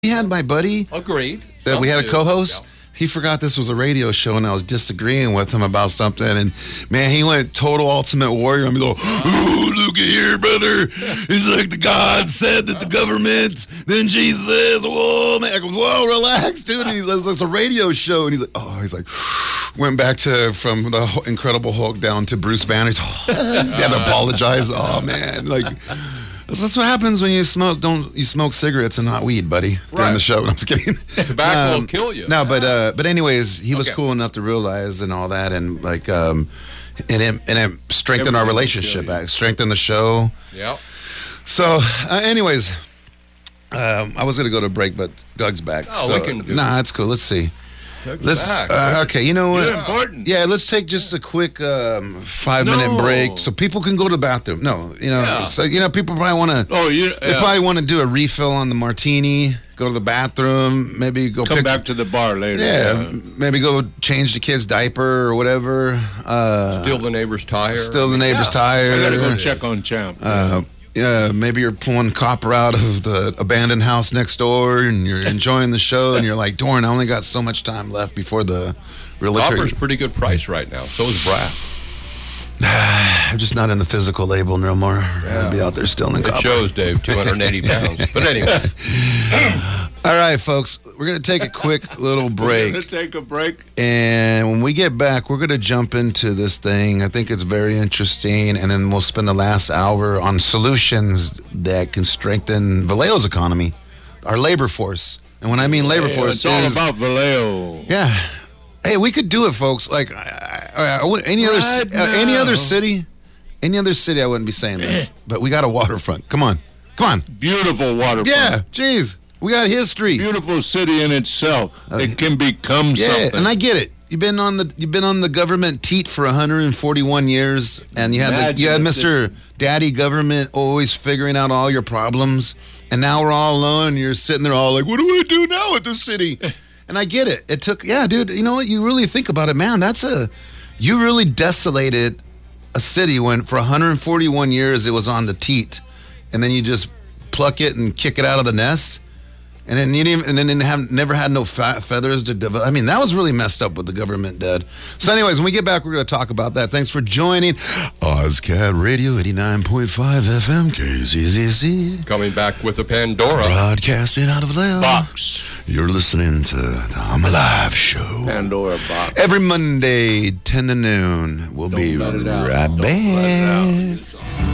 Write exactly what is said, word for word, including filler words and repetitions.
We had my buddy. Agreed. That we had a co-host. Yeah. He forgot this was a radio show, and I was disagreeing with him about something. And man, he went total Ultimate Warrior. I'm like, "Oh, look at here, brother! It's like the God said that the government. Then Jesus says, whoa, man!" I go, "Whoa, relax, dude." And he's like, "It's a radio show," and he's like, "Oh," he's like, went back to from the Incredible Hulk down to Bruce Banner. He's, oh, he had to apologize. Oh man, like. That's what happens when you smoke. Don't you smoke cigarettes and not weed, buddy? During Right. the show, I'm just kidding. Tobacco Um, will kill you. No, but uh, but anyways, he was Okay. cool enough to realize and all that, and like um, and it and it strengthened our Everything will relationship, kill you. back, strengthened the show. Yep. So, uh, anyways, um, I was gonna go to break, but Doug's back. Oh, so, we can do Nah, that's cool. Let's see. Doug's Let's. back. Uh, okay, you know what? You're important. Yeah, let's take just a quick um, five minute No. break so people can go to the bathroom. No, you know, Yeah. so you know, people probably want to. Oh, you They yeah. probably want to do a refill on the martini, go to the bathroom, maybe go come pick, back to the bar later. yeah, maybe go change the kid's diaper or whatever. Uh, Steal the neighbor's tire. Steal the neighbor's Yeah. tire. I gotta go check on Champ. Uh, yeah, maybe you're pulling copper out of the abandoned house next door, and you're enjoying the show, and you're like, "Dorn, I only got so much time left before the realtor." Copper's pretty good price right now. So is brass. I'm just not in the physical label no more. I'll be out there stealing It copper. shows, Dave, two hundred eighty pounds. But anyway, All right, folks, we're gonna take a quick little break. Let's take a break. And when we get back, we're going to jump into this thing. I think it's very interesting. And then we'll spend the last hour on solutions that can strengthen Vallejo's economy, our labor force. And when I mean labor Yeah, force, it's all is, about Vallejo. yeah. Hey, we could do it, folks. Like I, I, I would- any other Right uh, any now. other city, any other city, I wouldn't be saying this. But we got a waterfront. Come on, come on. Beautiful waterfront. Yeah, geez, we got history. Beautiful city in itself. Okay. It can become Yeah, something. and I get it. You've been on the you've been on the government teat for one hundred forty-one years, and you had the, you had Imagine if Mister Daddy Government always figuring out all your problems, and now we're all alone, and you're sitting there all like, "What do I do now with this city?" And I get it. It took, yeah, dude. You know what? You really think about it, man. That's a you really desolated a city when for one hundred forty-one years it was on the teat, and then you just pluck it and kick it out of the nest. And then you didn't, and then didn't have never had no fe- feathers to develop. I mean, that was really messed up with the government dead. So, anyways, when we get back, we're going to talk about that. Thanks for joining OzCat Radio eighty-nine point five F M K Z Z Z, coming back with a Pandora. broadcasting out of Vallejo. box. You're listening to the I'm Alive show Pandora box. every Monday, ten to noon. We'll be let it out. right Don't let it out. back.